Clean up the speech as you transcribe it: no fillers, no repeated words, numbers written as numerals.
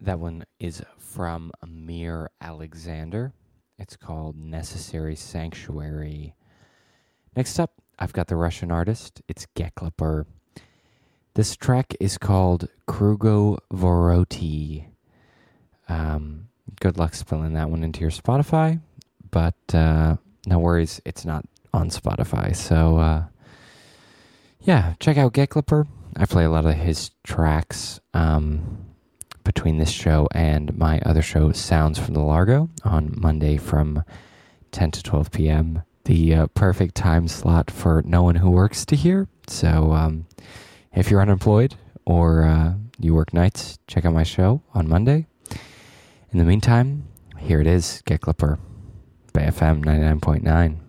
That one is from Amir Alexander. It's called Necessary Sanctuary. Next up, I've got the Russian artist. It's Gekliper. This track is called Krugo Voroti. Good luck spelling that one into your Spotify, but no worries, it's not on Spotify. So, yeah, check out Gekliper. I play a lot of his tracks between this show and my other show, Sounds from the Largo, on Monday from 10 to 12 p.m. The perfect time slot for no one who works to hear. So if you're unemployed or you work nights, check out my show on Monday. In the meantime, here it is, Gekliper, by FM 99.9.